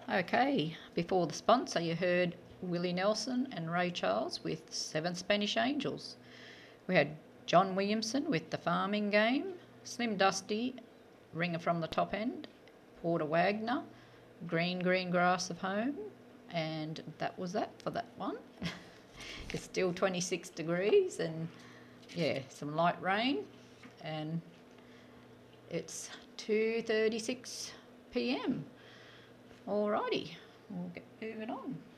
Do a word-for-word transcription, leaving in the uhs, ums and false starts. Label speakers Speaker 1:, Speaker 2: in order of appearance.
Speaker 1: Okay, before the sponsor you heard Willie Nelson and Ray Charles with Seven Spanish Angels. We had John Williamson with The Farming Game, Slim Dusty, Ringer from the Top End, Porter Wagner, Green Green Grass of Home, and that was that for that one. It's still twenty-six degrees and yeah, some light rain, and it's two thirty-six p m. Alrighty, we'll get moving on.